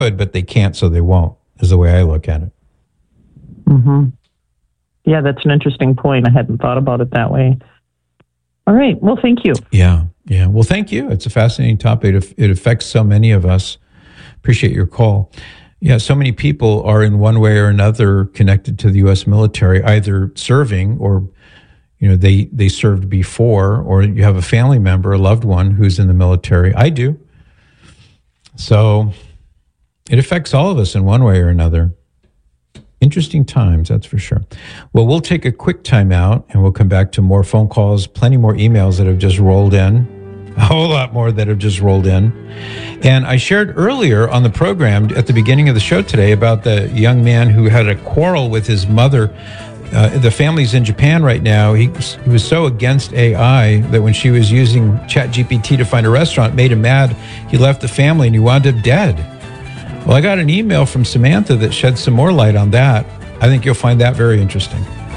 but they can't, so they won't, is the way I look at it. Mm-hmm. Yeah, that's an interesting point. I hadn't thought about it that way. All right. Well, thank you. Yeah. Well, thank you. It's a fascinating topic. It affects so many of us. Appreciate your call. Yeah, so many people are in one way or another connected to the U.S. military, either serving or, they served before, or you have a family member, a loved one who's in the military. I do. So it affects all of us in one way or another. Interesting times, that's for sure. Well, we'll take a quick time out and we'll come back to more phone calls, plenty more emails that have just rolled in, a whole lot more that have just rolled in. And I shared earlier on the program at the beginning of the show today about the young man who had a quarrel with his mother. The family's in Japan right now. He was so against AI that when she was using ChatGPT to find a restaurant, it made him mad. He left the family and he wound up dead. Well, I got an email from Samantha that shed some more light on that. I think you'll find that very interesting.